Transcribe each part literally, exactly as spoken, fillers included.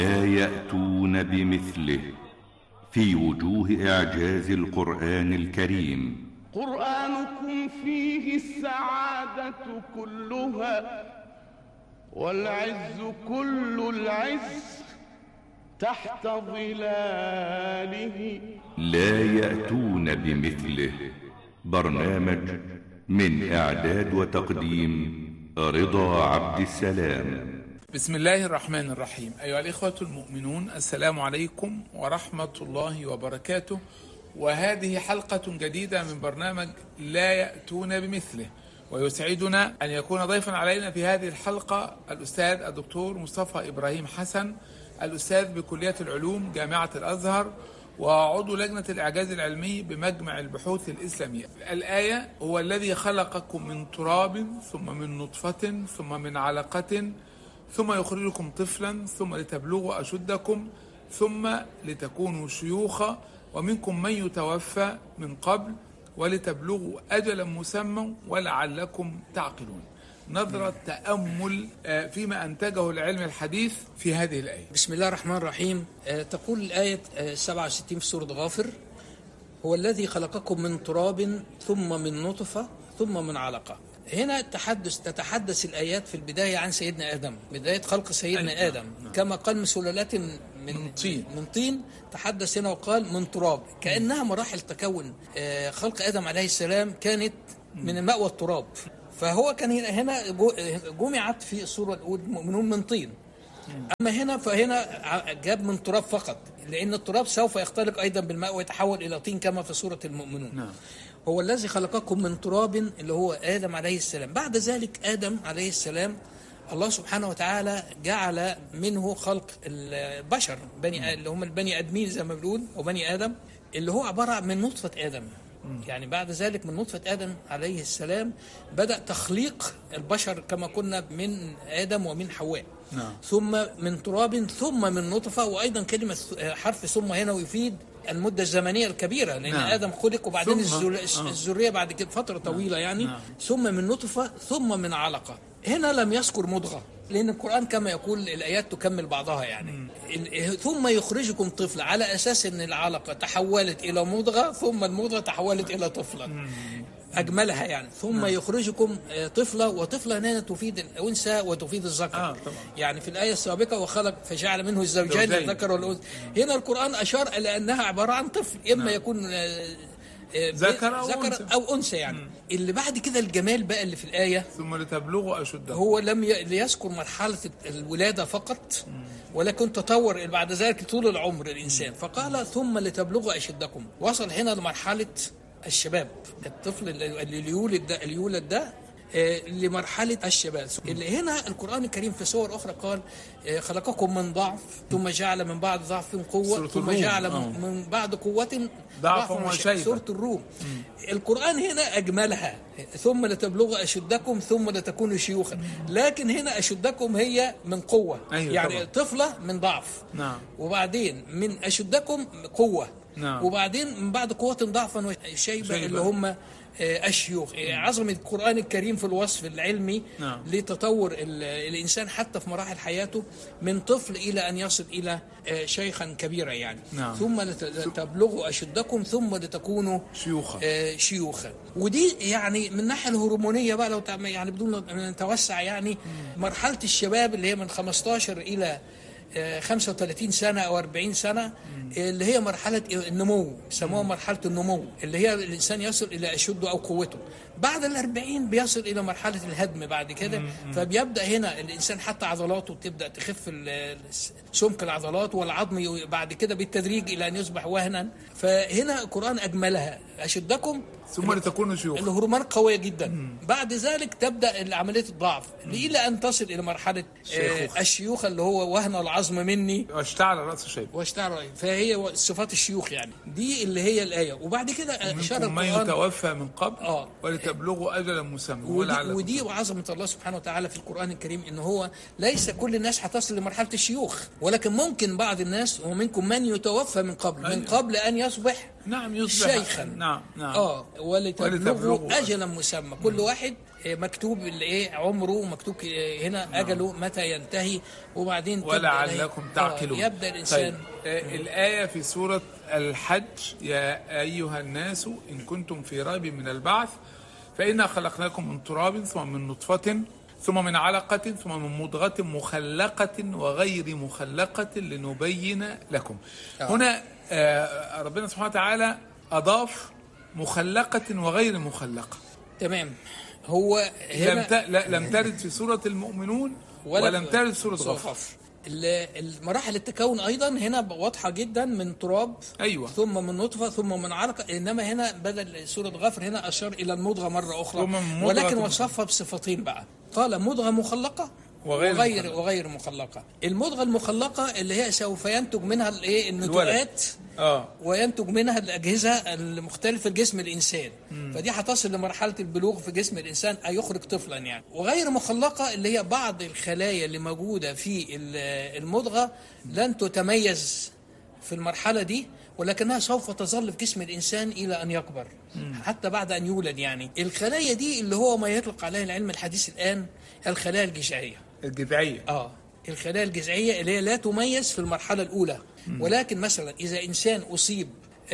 لا يأتون بمثله في وجوه إعجاز القرآن الكريم. قرآنكم فيه السعادة كلها والعز كل العز تحت ظلاله. لا يأتون بمثله، برنامج من إعداد وتقديم رضا عبد السلام. بسم الله الرحمن الرحيم. أيها الإخوة المؤمنون، السلام عليكم ورحمة الله وبركاته، وهذه حلقة جديدة من برنامج لا يأتون بمثله، ويسعدنا أن يكون ضيفا علينا في هذه الحلقة الأستاذ الدكتور مصطفى إبراهيم حسن، الأستاذ بكلية العلوم جامعة الأزهر وعضو لجنة الإعجاز العلمي بمجمع البحوث الإسلامية. الآية: هو الذي خلقكم من تراب ثم من نطفة ثم من علقة ثم يخرجكم طفلا ثم لتبلغوا أشدكم ثم لتكونوا شيوخا ومنكم من يتوفى من قبل ولتبلغوا أجلا مسمى ولعلكم تعقلون. نظرة تأمل فيما أنتجه العلم الحديث في هذه الآية. بسم الله الرحمن الرحيم. تقول الآية سبعة وستين في سورة غافر: هو الذي خلقكم من تراب ثم من نطفة ثم من علقة. هنا تحدث تتحدث الآيات في البداية عن سيدنا آدم، بداية خلق سيدنا أيوة. آدم نعم. كما قال من سلالات من, من طين من طين تحدث هنا وقال من تراب، كأنها مراحل تكون خلق آدم عليه السلام كانت من الماء والتراب، فهو كان هنا جمعت في السورة الأولى المؤمنون من طين، أما هنا فهنا جاب من تراب فقط، لأن التراب سوف يختلط أيضا بالماء ويتحول إلى طين كما في سورة المؤمنون. نعم. هو الذي خلقكم من تراب اللي هو آدم عليه السلام. بعد ذلك آدم عليه السلام الله سبحانه وتعالى جعل منه خلق البشر، بني اللي هم البني آدمين زي ما بنقول، وبني آدم اللي هو عبارة من نطفة آدم. يعني بعد ذلك من نطفة آدم عليه السلام بدأ تخليق البشر كما كنا من آدم ومن حواء. نعم. ثم من تراب ثم من نطفة، وأيضا كلمة حرف ثم هنا ويفيد المدة الزمنية الكبيرة، لأن نعم. آدم خلق وبعدين الذرية بعد كده فترة طويلة يعني. نعم. ثم من نطفة ثم من علقة. هنا لم يذكر مضغة، لأن القرآن كما يقول الآيات تكمل بعضها يعني. م. ثم يخرجكم طفلا، على أساس أن العلقة تحولت إلى مضغة ثم المضغة تحولت إلى طفلا. م. أجملها يعني. ثم نعم. يخرجكم طفلا، وطفلا هنا تفيد الأنثى وتفيد الذكر. آه يعني في الآية السابقة وخلق فجعل منه الزوجين الذكر والأنثى. هنا القرآن أشار إلى أنها عبارة عن طفل، إما نعم. يكون ذكر أو, ذكر أو أنثى يعني. م. اللي بعد كده الجمال بقى اللي في الآية: ثم لتبلغوا أشدكم. هو لم يذكر مرحلة الولادة فقط، م. ولكن تطور بعد ذلك طول العمر الإنسان. م. فقال ثم لتبلغوا أشدكم، وصل هنا لمرحلة الشباب، الطفل اللي يولد ده اللي يولد ده لمرحلة الشباب. اللي هنا القرآن الكريم في سور أخرى قال خلقكم من ضعف ثم جعل من بعد ضعف قوة ثم جعل من, من بعد قوة ضعف وشيبة. سورة الروم. القرآن هنا أجملها: ثم لتبلغوا أشدكم ثم لتكونوا شيوخا، لكن هنا أشدكم هي من قوة. أيوة يعني طبعا. طفلة من ضعف. نعم. وبعدين من أشدكم قوة. نعم. وبعدين من بعد قوة ضعفا وشيبة اللي هم الشيوخ. عظمة القرآن الكريم في الوصف العلمي. نعم. لتطور الإنسان حتى في مراحل حياته من طفل إلى أن يصل إلى شيخا كبيرا يعني. نعم. ثم لتبلغوا أشدكم ثم لتكونوا شيوخا. شيوخا. ودي يعني من الناحية الهرمونية بقى لو يعني بدون أن نتوسع يعني. مم. مرحلة الشباب اللي هي من خمسة عشر إلى خمسة وثلاثين سنة أو أربعين سنة. مم. اللي هي مرحلة النمو، سموها مرحلة النمو، اللي هي الإنسان يصل إلى أشده أو قوته. بعد الأربعين بيصل إلى مرحلة الهدم بعد كده. مم. فبيبدأ هنا الإنسان حتى عضلاته تبدأ تخف، سمك العضلات والعظم بعد كده بالتدريج إلى أن يصبح وهنا. فهنا القرآن أجملها: أشدكم ثم لتكونوا شيوخ. الهرمون قوية جدا. مم. بعد ذلك تبدأ عملية الضعف إلى أن تصل إلى مرحلة آه الشيوخ، اللي هو وهن العظم مني واشتعل رأس الشيب. واشتعل، فهي صفات الشيوخ يعني. دي اللي هي الآية. وبعد كده أشار القرآن: من يتوفى من قبل آه. ولتبلغوا أجلا مسمى ولعلكم. ودي وعظمة الله سبحانه وتعالى في القرآن الكريم إن هو ليس كل الناس هتصل لمرحلة الشيوخ، ولكن ممكن بعض الناس ومنكم من يتوفى من قبل. أيوة. من قبل أن يصبح نعم يصبح شيخا. نعم نعم اه ولتبلغوا ولتبلغوا اجلا مسمى، كل واحد مكتوب الايه عمره، مكتوب هنا اجله متى ينتهي، وبعدين تبدأ ولعلكم الإيه؟ تعقلون. آه يبدا الانسان. طيب. آه الآية في سورة الحج: يا أيها الناس إن كنتم في ريب من البعث فإنا خلقناكم من تراب ثم من نطفة ثم من علقة ثم من مضغة مخلقة وغير مخلقة لنبين لكم. آه. هنا آه ربنا سبحانه وتعالى أضاف مخلقة وغير مخلقة. تمام. هو هنا لم ت... لا لم ترد في سورة المؤمنون ولا ولم ترد في سورة غفر. المراحل التكون ايضا هنا واضحه جدا، من تراب أيوة. ثم من نطفه ثم من علقه، انما هنا بدل سوره غفر هنا اشار الى المضغه مره اخرى، ولكن وصفها بصفتين بقى، قال مضغه مخلقه وغير وغير مخلقة. وغير مخلقه. المضغه المخلقه اللي هي سوف ينتج منها الايه النتوءات، اه وينتج منها الاجهزه المختلفه في جسم الانسان. مم. فدي هتصل لمرحله البلوغ في جسم الانسان، اي يخرج طفلا يعني. وغير مخلقه اللي هي بعض الخلايا اللي موجوده في المضغه لن تتميز في المرحله دي، ولكنها سوف تظل في جسم الانسان الى ان يكبر. مم. حتى بعد ان يولد يعني. الخلايا دي اللي هو ما يطلق عليها العلم الحديث الان الخلايا الجذعيه. الجذعيه اه الخلايا الجذعيه اللي هي لا تميز في المرحله الاولى. مم. ولكن مثلا اذا انسان اصيب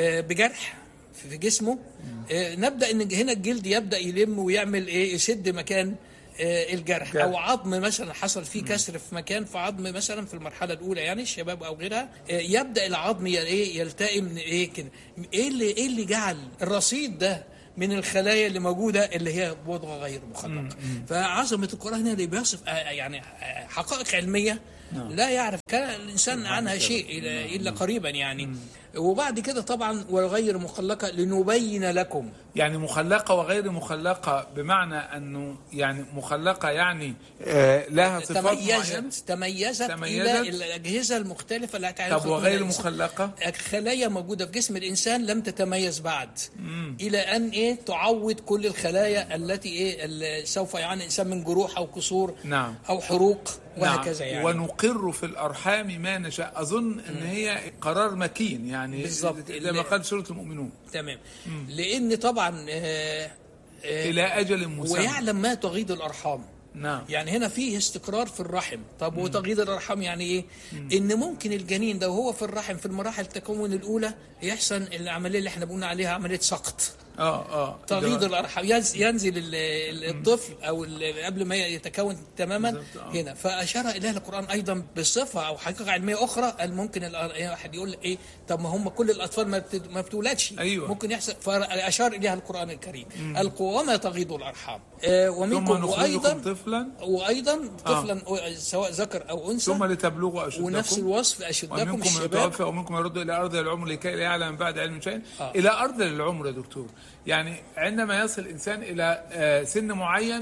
بجرح في جسمه، نبدا ان هنا الجلد يبدا يلم ويعمل ايه، يسد مكان الجرح. جرح. او عظم مثلا حصل فيه كسر في مكان، في عظم مثلا في المرحله الاولى يعني الشباب او غيرها، يبدا العظم ايه يلتئم ايه كده. ايه اللي ايه اللي جعل الرصيد ده من الخلايا اللي موجوده اللي هي مضغه غير مخلقه. فعظمه القران هنا اللي بيصف يعني حقائق علميه لا يعرف كان الانسان عنها شيء الا قريبا يعني. وبعد كده طبعا وغير مخلقه لنبين لكم. يعني مخلقه وغير مخلقه بمعنى انه يعني مخلقه يعني آه لها صفات معينه تميزت تميزت الى الاجهزه المختلفه اللي هتعرفها. طب وغير مخلقه خلايا موجوده في جسم الانسان لم تتميز بعد. مم. الى ان ايه تعوض كل الخلايا التي ايه اللي سوف يعاني الانسان من جروح او كسور. نعم. او حروق وهكذا. نعم. يعني ونقر في الارحام ما نشاء. اظن ان هي قرار مكين يعني بالظبط زي ما قال سورة المؤمنون. تمام. مم. لان طبعا آه آه الى اجل مسمى ويعلم ما تغيض الارحام. نعم. يعني هنا فيه استقرار في الرحم. طب وتغيض الارحام يعني ايه؟ مم. ان ممكن الجنين ده وهو في الرحم في المراحل التكون الاولى يحصل العمليه اللي احنا بنقول عليها عمليه سقط. اه اه تغيض الارحام، ينزل الطفل او قبل ما يتكون تماما. آه. هنا فاشار اليها القران ايضا بصفه او حقيقه علميه اخرى. قال ممكن واحد يقول ايه، طب ما هم كل الاطفال ما بتولدش. أيوة. ممكن يحصل. فاشار اليها القران الكريم. القوامه تغيض الارحام. آه ومنكم وايضا طفلا وايضا طفلا آه. سواء ذكر او انثى ثم لتبلغوا اشدكم. ونفس الوصف اشدكم ومنكم يتوفى ومنكم يرد الى ارض العمر لكي لا يعلم بعد علم شيئا. آه. الى ارض العمر يا دكتور، يعني عندما يصل الإنسان إلى سن معين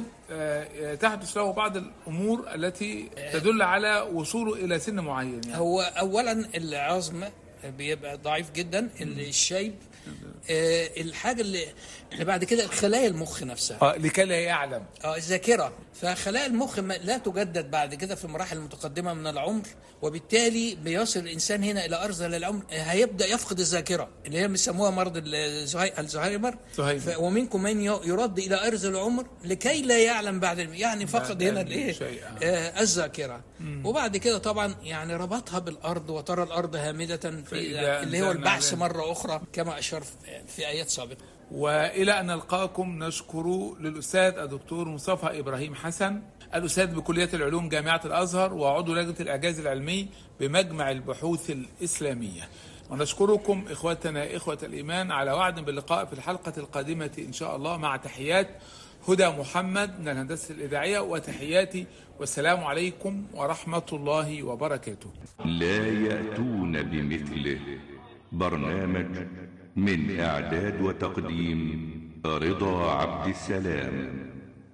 تحدث له بعض الأمور التي تدل على وصوله إلى سن معين يعني. هو أولا العظم بيبقى ضعيف جدا، الشيب، آه الحاجة اللي, اللي بعد كده الخلايا المخ نفسها اه لكي لا يعلم اه الذاكرة. فخلايا المخ لا تجدد بعد كده في المراحل المتقدمة من العمر، وبالتالي بيصل الإنسان هنا إلى أرذل العمر هيبدأ يفقد الذاكرة اللي هي بيسموها مرض الزهايمر. ومنكم من يرد إلى أرذل العمر لكي لا يعلم بعد يعني فقد هنا الايه آه الذاكرة. وبعد كده طبعا يعني ربطها بالأرض وترى الأرض هامدة في اللي هو البعث مرة أخرى كما أشار في آيات سابقة. وإلى أن نلقاكم نشكر للأستاذ الدكتور مصطفى إبراهيم حسن، الأستاذ بكلية العلوم جامعة الأزهر وعضو لجنة الإعجاز العلمي بمجمع البحوث الإسلامية. ونشكركم إخوتنا إخوة الإيمان على وعد باللقاء في الحلقة القادمة إن شاء الله، مع تحيات هدى محمد من الهندسة الإذاعية وتحياتي، والسلام عليكم ورحمة الله وبركاته. لا يأتون بمثله. برنامج من إعداد وتقديم رضا عبد السلام.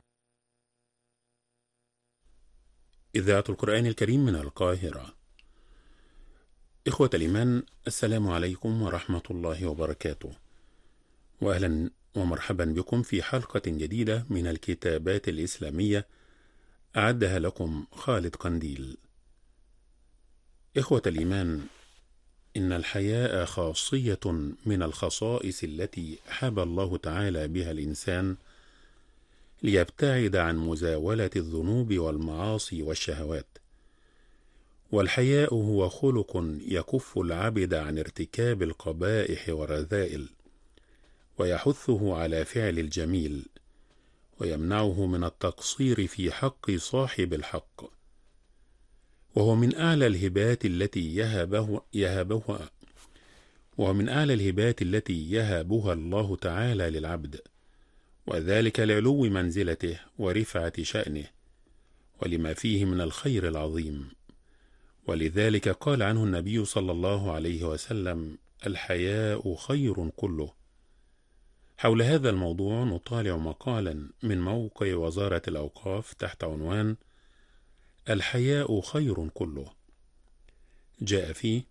إذاعة القرآن الكريم من القاهرة. إخوة الإيمان، السلام عليكم ورحمة الله وبركاته، وأهلا ومرحبا بكم في حلقة جديدة من الكتابات الإسلامية أعدها لكم خالد قنديل. إخوة الإيمان، إن الحياء خاصية من الخصائص التي حب الله تعالى بها الإنسان ليبتعد عن مزاولة الذنوب والمعاصي والشهوات. والحياء هو خلق يكف العبد عن ارتكاب القبائح والرذائل، ويحثه على فعل الجميل، ويمنعه من التقصير في حق صاحب الحق. وهو من أعلى الهبات التي يهبه يهبها وهو من أعلى الهبات التي يهبها الله تعالى للعبد، وذلك لعلو منزلته ورفعة شأنه، ولما فيه من الخير العظيم. ولذلك قال عنه النبي صلى الله عليه وسلم: الحياء خير كله. حول هذا الموضوع نطالع مقالا من موقع وزارة الأوقاف تحت عنوان الحياء خير كله. جاء فيه: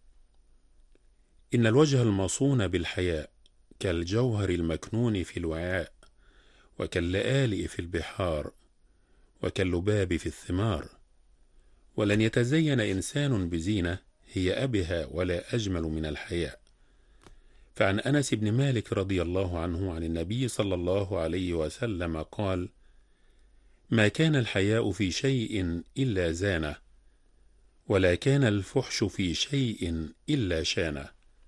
إن الوجه المصون بالحياء كالجوهر المكنون في الوعاء، وكاللآلئ في البحار، وكاللباب في الثمار، ولن يتزين إنسان بزينة هي أبهى ولا أجمل من الحياء. فعن أنس بن مالك رضي الله عنه عن النبي صلى الله عليه وسلم قال: ما كان الحياء في شيء إلا زانه، ولا كان الفحش في شيء إلا شانه.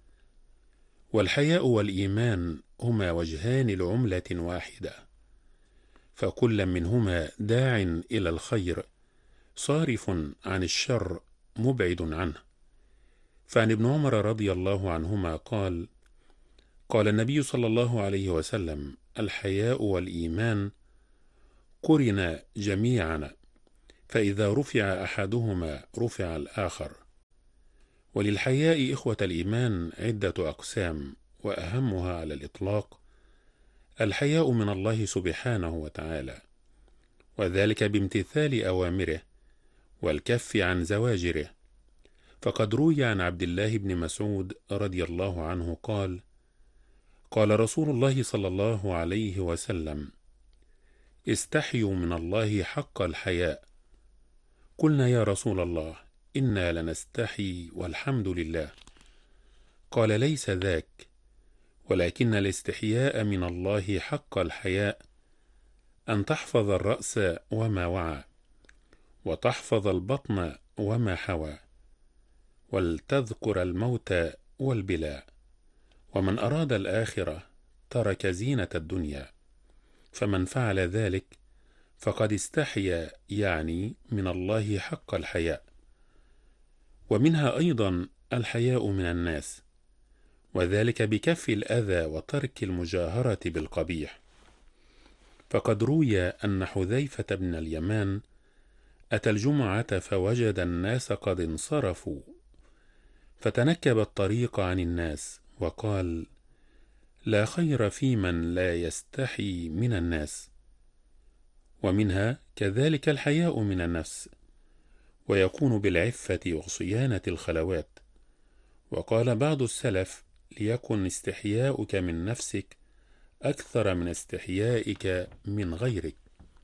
والحياء والإيمان هما وجهان لعملة واحدة، فكل منهما داع إلى الخير صارف عن الشر مبعد عنه. فعن ابن عمر رضي الله عنهما قال: قال النبي صلى الله عليه وسلم: الحياء والإيمان قرنا جميعا، فإذا رفع أحدهما رفع الآخر. وللحياء إخوة الإيمان عدة أقسام، وأهمها على الإطلاق الحياء من الله سبحانه وتعالى، وذلك بامتثال أوامره والكف عن زواجره. فقد روي عن عبد الله بن مسعود رضي الله عنه قال: قال رسول الله صلى الله عليه وسلم: استحيوا من الله حق الحياء. قلنا: يا رسول الله، إنا لنستحي والحمد لله. قال: ليس ذاك، ولكن الاستحياء من الله حق الحياء أن تحفظ الرأس وما وعى، وتحفظ البطن وما حوى، ولتذكر الموت والبلاء. ومن أراد الآخرة ترك زينة الدنيا، فمن فعل ذلك فقد استحيا، يعني من الله حق الحياء. ومنها أيضا الحياء من الناس، وذلك بكف الأذى وترك المجاهرة بالقبيح. فقد روي أن حذيفة بن اليمان أتى الجمعة فوجد الناس قد انصرفوا، فتنكب الطريق عن الناس وقال: لا خير في من لا يستحي من الناس. ومنها كذلك الحياء من النفس، ويكون بالعفة وصيانة الخلوات. وقال بعض السلف: ليكن استحياؤك من نفسك أكثر من استحيائك من غيرك.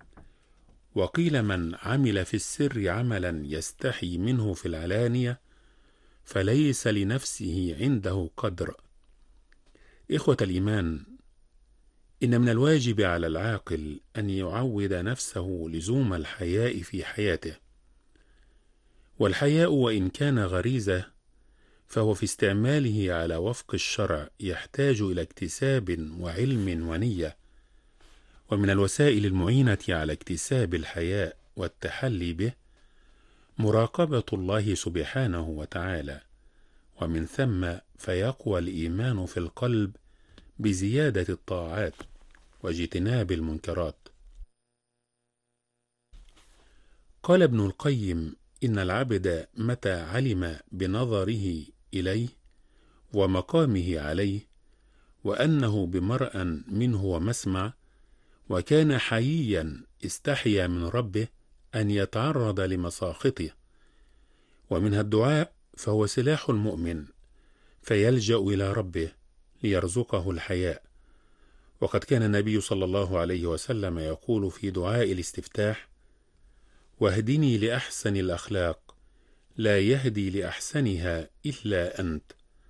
وقيل: من عمل في السر عملا يستحي منه في العلانية فليس لنفسه عنده قدر. إخوة الإيمان، إن من الواجب على العاقل أن يعود نفسه لزوم الحياء في حياته. والحياء وإن كان غريزة، فهو في استعماله على وفق الشرع يحتاج إلى اكتساب وعلم ونية. ومن الوسائل المعينة على اكتساب الحياء والتحلي به مراقبة الله سبحانه وتعالى، ومن ثم فيقوى الإيمان في القلب بزيادة الطاعات واجتناب المنكرات. قال ابن القيم: إن العبد متى علم بنظره إليه ومقامه عليه، وأنه بمرأ منه ومسمع، وكان حييا استحيا من ربه أن يتعرض لمساخطه. ومنها الدعاء، فهو سلاح المؤمن، فيلجأ إلى ربه ليرزقه الحياء. وقد كان النبي صلى الله عليه وسلم يقول في دعاء الاستفتاح: واهدني لأحسن الأخلاق لا يهدي لأحسنها إلا أنت،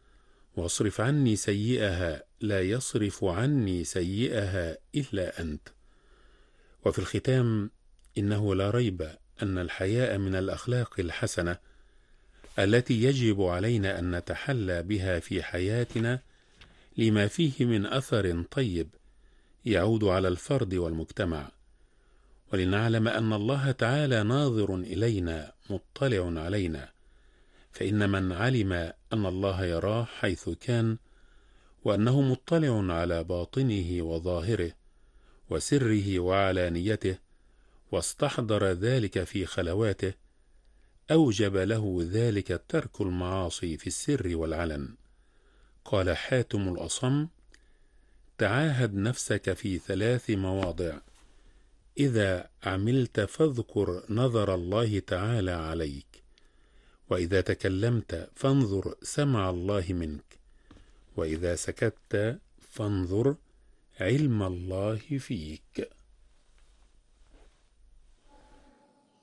واصرف عني سيئها لا يصرف عني سيئها إلا أنت. وفي الختام، إنه لا ريب أن الحياء من الأخلاق الحسنة التي يجب علينا أن نتحلى بها في حياتنا، لما فيه من أثر طيب يعود على الفرد والمجتمع، ولنعلم أن الله تعالى ناظر إلينا مطلع علينا، فإن من علم أن الله يراه حيث كان، وأنه مطلع على باطنه وظاهره وسره وعلانيته، واستحضر ذلك في خلواته، أوجب له ذلك ترك المعاصي في السر والعلن. قال حاتم الأصم: تعاهد نفسك في ثلاث مواضع: إذا عملت فاذكر نظر الله تعالى عليك، وإذا تكلمت فانظر سمع الله منك، وإذا سكت فانظر علم الله فيك.